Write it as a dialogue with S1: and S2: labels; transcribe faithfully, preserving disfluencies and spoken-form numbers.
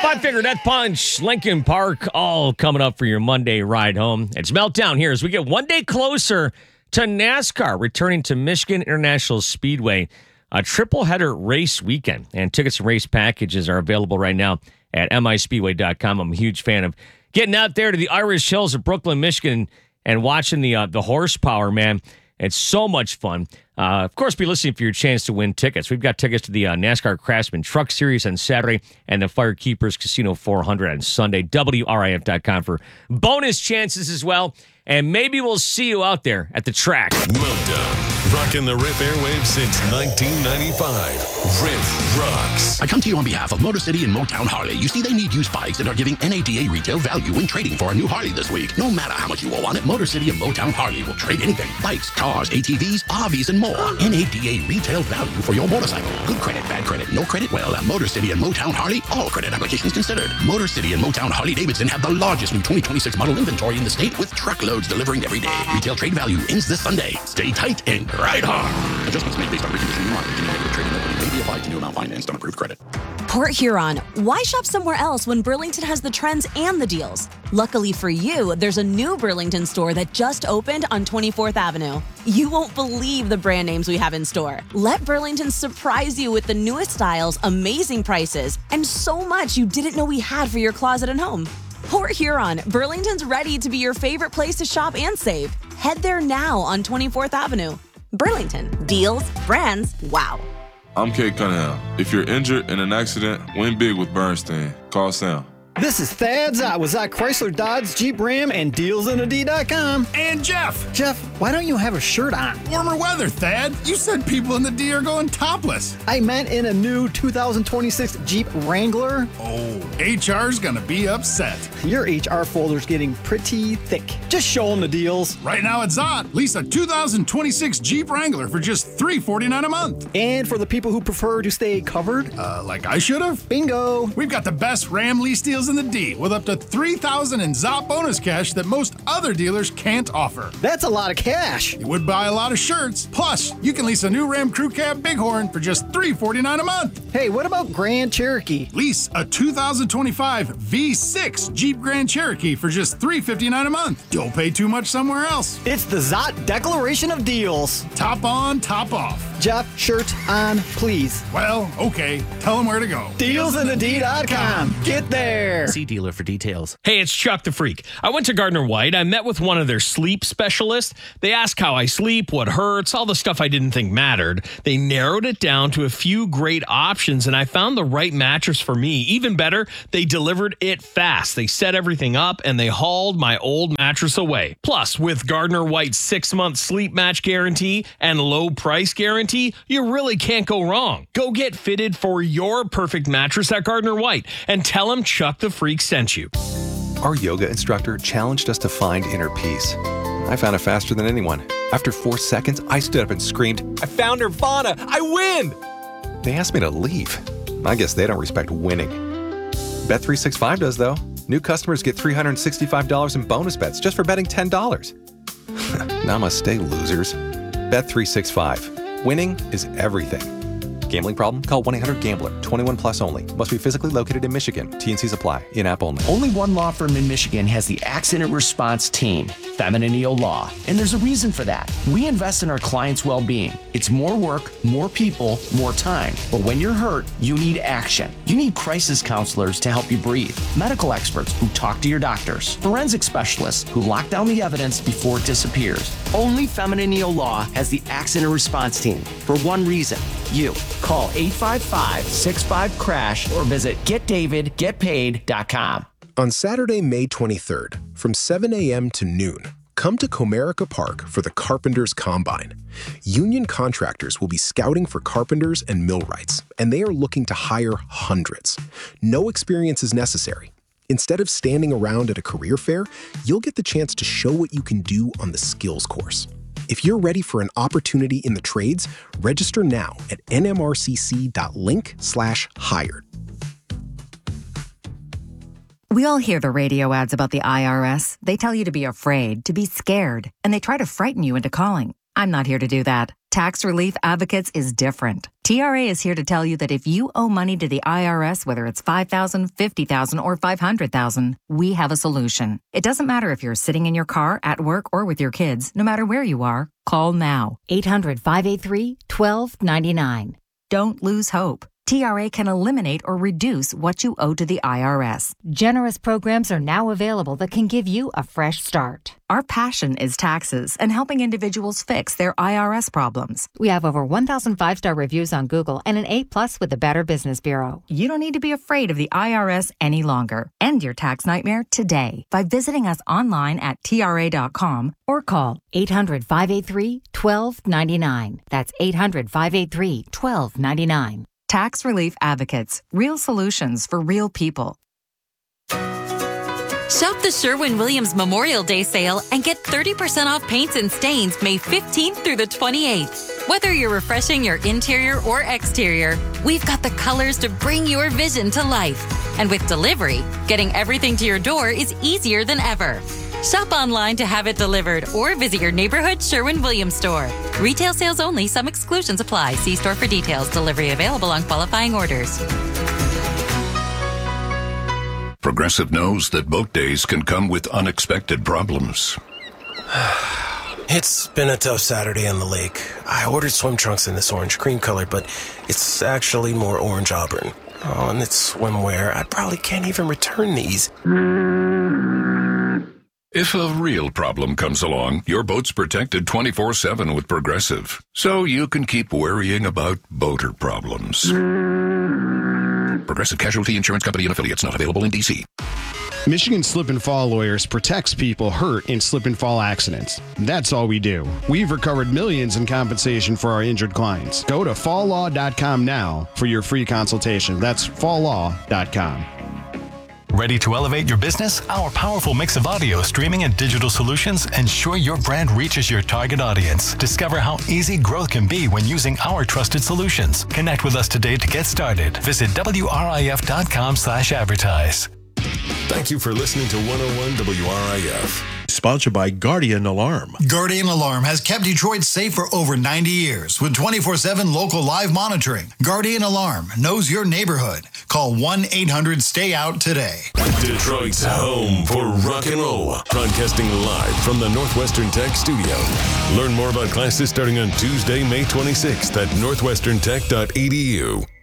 S1: Five Finger Death Punch, Lincoln Park, all coming up for your Monday ride home. It's Meltdown here as we get one day closer to NASCAR returning to Michigan International Speedway. A triple header race weekend, and tickets and race packages are available right now at M I speedway dot com. I'm a huge fan of getting out there to the Irish Hills of Brooklyn, Michigan, and watching the uh, the horsepower, man. It's so much fun. Uh, of course, be listening for your chance to win tickets. We've got tickets to the uh, NASCAR Craftsman Truck Series on Saturday and the Firekeepers Casino four hundred on Sunday. W R I F dot com for bonus chances as well. And maybe we'll see you out there at the track.
S2: Meltdown, rocking the Riff airwaves since nineteen ninety-five. Riff rocks.
S3: I come to you on behalf of Motor City and Motown Harley. You see, they need used bikes that are giving N A D A retail value when trading for a new Harley this week. No matter how much you owe on it, Motor City and Motown Harley will trade anything. Bikes, cars, A T Vs, R Vs, and more. N A D A retail value for your motorcycle. Good credit, bad credit, no credit. Well, at Motor City and Motown Harley, all credit applications considered. Motor City and Motown Harley-Davidson have the largest new twenty twenty-six model inventory in the state with truckloads delivering every day. Retail trade value ends this Sunday. Stay tight and ride hard. Adjustments made based on reconditioning and market. Any negative trading equity may be applied to new amount financed on approved credit.
S4: Port Huron. Why shop somewhere else when Burlington has the trends and the deals? Luckily for you, there's a new Burlington store that just opened on twenty-fourth Avenue. You won't believe the brand names we have in store. Let Burlington surprise you with the newest styles, amazing prices, and so much you didn't know we had for your closet and home. Port Huron, Burlington's ready to be your favorite place to shop and save. Head there now on twenty-fourth Avenue. Burlington, deals, brands, wow.
S5: I'm Kate Cunningham. If you're injured in an accident, win big with Bernstein. Call Sam.
S6: This is Thad Zott with Zott Chrysler, Dodge, Jeep, Ram, and deals in a d dot com.
S7: And Jeff.
S6: Jeff, why don't you have a shirt on?
S7: Warmer weather, Thad. You said people in the D are going topless.
S6: I meant in a new two thousand twenty-six Jeep Wrangler.
S7: Oh, H R's gonna be upset.
S6: Your H R folder's getting pretty thick. Just show them the deals.
S7: Right now at Zott, lease a two thousand twenty-six Jeep Wrangler for just three hundred forty-nine dollars a month.
S6: And for the people who prefer to stay covered,
S7: uh, like I should have.
S6: Bingo.
S7: We've got the best Ram lease deals in the D with up to three thousand dollars in Zott bonus cash that most other dealers can't offer.
S6: That's a lot of cash.
S7: You would buy a lot of shirts. Plus, you can lease a new Ram Crew Cab Bighorn for just three hundred forty-nine dollars a month.
S6: Hey, what about Grand Cherokee?
S7: Lease a two thousand twenty-five V six Jeep Grand Cherokee for just three hundred fifty-nine dollars a month. Don't pay too much somewhere else.
S6: It's the Zott Declaration of Deals.
S7: Top on, top off.
S6: Jeff, shirt on, please.
S7: Well, okay. Tell them where to go.
S6: deals in a d dot com. Get there.
S8: See dealer for details.
S1: Hey, it's Chuck the Freak. I went to Gardner White. I met with one of their sleep specialists. They asked how I sleep, what hurts, all the stuff I didn't think mattered. They narrowed it down to a few great options, and I found the right mattress for me. Even better, they delivered it fast. They set everything up, and they hauled my old mattress away. Plus, with Gardner White's six-month sleep match guarantee and low price guarantee, you really can't go wrong. Go get fitted for your perfect mattress at Gardner White and tell them Chuck the Freak sent you.
S9: Our yoga instructor challenged us to find inner peace. I found it faster than anyone. After four seconds, I stood up and screamed, "I found Nirvana! I win!" They asked me to leave. I guess they don't respect winning. Bet three sixty-five does, though. New customers get three hundred sixty-five dollars in bonus bets just for betting ten dollars. Namaste, losers. Bet three sixty-five. Winning is everything. Gambling problem? Call one eight hundred gambler. twenty-one plus only. Must be physically located in Michigan. T N Cs apply. In-app only.
S8: Only one law firm in Michigan has the accident response team, Feminine Law. And there's a reason for that. We invest in our clients' well-being. It's more work, more people, more time. But when you're hurt, you need action. You need crisis counselors to help you breathe. Medical experts who talk to your doctors. Forensic specialists who lock down the evidence before it disappears. Only Feminine Law has the accident response team. For one reason, you. Call eight five five, six five, C R A S H or visit get david get paid dot com.
S10: On Saturday, May twenty-third, from seven a.m. to noon, come to Comerica Park for the Carpenters Combine. Union contractors will be scouting for carpenters and millwrights, and they are looking to hire hundreds. No experience is necessary. Instead of standing around at a career fair, you'll get the chance to show what you can do on the skills course. If you're ready for an opportunity in the trades, register now at nmrcc.link slash hired.
S11: We all hear the radio ads about the I R S. They tell you to be afraid, to be scared, and they try to frighten you into calling. I'm not here to do that. Tax Relief Advocates is different. T R A is here to tell you that if you owe money to the I R S, whether it's five thousand dollars, fifty thousand dollars, or five hundred thousand dollars, we have a solution. It doesn't matter if you're sitting in your car, at work, or with your kids. No matter where you are, call now. eight hundred, five eight three, one two nine nine. Don't lose hope. T R A can eliminate or reduce what you owe to the I R S.
S12: Generous programs are now available that can give you a fresh start.
S11: Our passion is taxes and helping individuals fix their I R S problems.
S12: We have over one thousand five-star reviews on Google and an A plus with the Better Business Bureau.
S11: You don't need to be afraid of the I R S any longer. End your tax nightmare today by visiting us online at T R A dot com
S12: or call eight hundred, five eight three, one two nine nine. That's eight hundred, five eight three, one two nine nine.
S11: Tax Relief Advocates. Real solutions for real people.
S13: Shop the Sherwin-Williams Memorial Day sale and get thirty percent off paints and stains May fifteenth through the twenty-eighth. Whether you're refreshing your interior or exterior, we've got the colors to bring your vision to life. And with delivery, getting everything to your door is easier than ever. Shop online to have it delivered or visit your neighborhood Sherwin-Williams store. Retail sales only. Some exclusions apply. See store for details. Delivery available on qualifying orders.
S14: Progressive knows that boat days can come with unexpected problems.
S15: It's been a tough Saturday on the lake. I ordered swim trunks in this orange cream color, but it's actually more orange auburn. Oh, and it's swimwear. I probably can't even return these.
S14: If a real problem comes along, your boat's protected twenty-four seven with Progressive, so you can keep worrying about boater problems. Progressive Casualty Insurance Company and affiliates, not available in D C.
S16: Michigan Slip and Fall Lawyers protects people hurt in slip and fall accidents. That's all we do. We've recovered millions in compensation for our injured clients. Go to fall law dot com now for your free consultation. That's fall law dot com.
S17: Ready to elevate your business? Our powerful mix of audio, streaming, and digital solutions ensure your brand reaches your target audience. Discover how easy growth can be when using our trusted solutions. Connect with us today to get started. Visit W R I F dot com slash advertise.
S2: Thank you for listening to one oh one W R I F.
S18: Sponsored by Guardian Alarm.
S19: Guardian Alarm has kept Detroit safe for over ninety years with twenty-four seven local live monitoring. Guardian Alarm knows your neighborhood. Call one eight hundred stay out today.
S2: Detroit's home for rock and roll. Broadcasting live from the Northwestern Tech studio. Learn more about classes starting on Tuesday, May twenty-sixth at northwestern tech dot e d u.